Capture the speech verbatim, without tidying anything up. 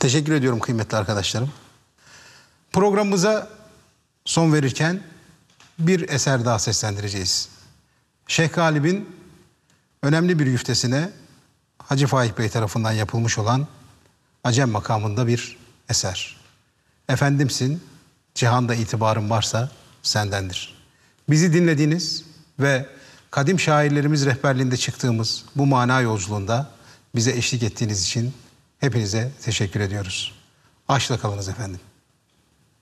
Teşekkür ediyorum kıymetli arkadaşlarım. Programımıza son verirken bir eser daha seslendireceğiz. Şeyh Galip'in önemli bir güftesine Hacı Faik Bey tarafından yapılmış olan Acem makamında bir eser. Efendimsin, cihanda itibarın varsa sendendir. Bizi dinlediğiniz ve kadim şairlerimiz rehberliğinde çıktığımız bu mana yolculuğunda bize eşlik ettiğiniz için hepinize teşekkür ediyoruz. Aşkla kalınız efendim.